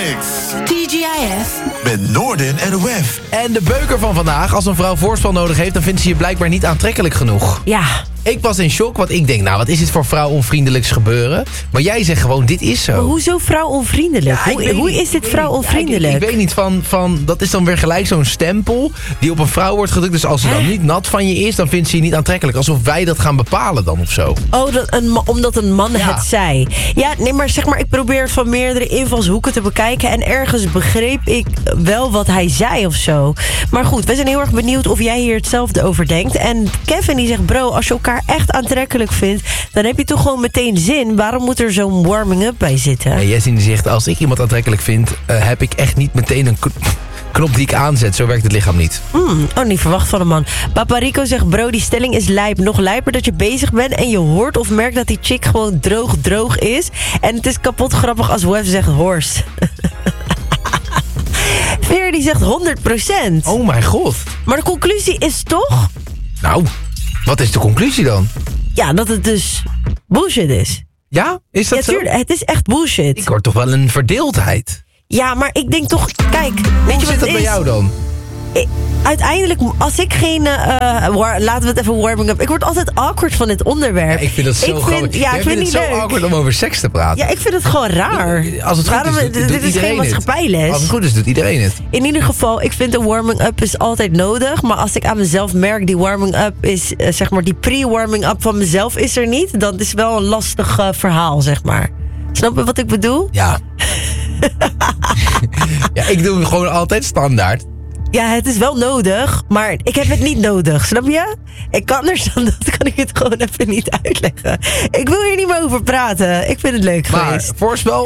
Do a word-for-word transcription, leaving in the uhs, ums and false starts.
Mix. T G I F. Met Noorden en Wef. En de beuker van vandaag, als een vrouw voorspel nodig heeft, dan vindt ze je blijkbaar niet aantrekkelijk genoeg. Ja. Ik was in shock, want ik denk, nou, wat is dit voor vrouwonvriendelijks gebeuren? Maar jij zegt gewoon, dit is zo. Maar hoezo vrouwonvriendelijk? Ja, hoe hoe niet, is dit ik vrouwonvriendelijk? Ja, ik, ik weet niet, van, van, dat is dan weer gelijk zo'n stempel die op een vrouw wordt gedrukt. Dus als ze dan niet nat van je is, dan vindt ze je niet aantrekkelijk. Alsof wij dat gaan bepalen dan of zo. Oh, dat een, ma- omdat een man Ja. het zei. Ja, nee, maar zeg maar, ik probeer het van meerdere invalshoeken te bekijken. En ergens begreep ik wel wat hij zei of zo. Maar goed, we zijn heel erg benieuwd of jij hier hetzelfde over denkt. En Kevin die zegt, bro, als je elkaar echt aantrekkelijk vindt, dan heb je toch gewoon meteen zin. Waarom moet er zo'n warming-up bij zitten? En Jessie zegt, als ik iemand aantrekkelijk vind, uh, heb ik echt niet meteen een kn- knop die ik aanzet. Zo werkt het lichaam niet. Hmm, oh, niet verwacht van een man. Paparico zegt, bro, die stelling is lijp. Nog lijper dat je bezig bent en je hoort of merkt dat die chick gewoon droog droog is. En het is kapot grappig als Wef zegt horse. Veer die zegt honderd procent. Oh mijn god. Maar de conclusie is toch? Nou, wat is de conclusie dan? Ja, dat het dus bullshit is. Ja, is dat Ja, zo? tuurlijk, het is echt bullshit. Ik hoor toch wel een verdeeldheid. Ja, maar ik denk toch, kijk, weet Hoe je wat zit het dat is? bij jou dan? Ik- uiteindelijk, als ik geen... eh, war- laten we het even warming up. Ik word altijd awkward van dit onderwerp. Ja, ik vind dat zo Ik grappig. vind- Ja, Jij ik vind vindt het het niet zo leuk. awkward om over seks te praten. Ja, ik vind het gewoon raar. Als het goed Waarom, is, doet, dit doet is geen iedereen het. maatschappijles. Als het goed is, doet iedereen het. In ieder geval, ik vind een warming-up is altijd nodig. Maar als ik aan mezelf merk, die warming-up is... eh, zeg maar, die pre-warming-up van mezelf is er niet. Dan is het wel een lastig eh, verhaal, zeg maar. Snap je wat ik bedoel? Ja. Ja, ik doe hem gewoon altijd standaard. Ja, het is wel nodig, maar ik heb het niet nodig, snap je? Ik kan er dan, dat kan ik het gewoon even niet uitleggen. Ik wil hier niet meer over praten. Ik vind het leuk Maar geweest. voorspel,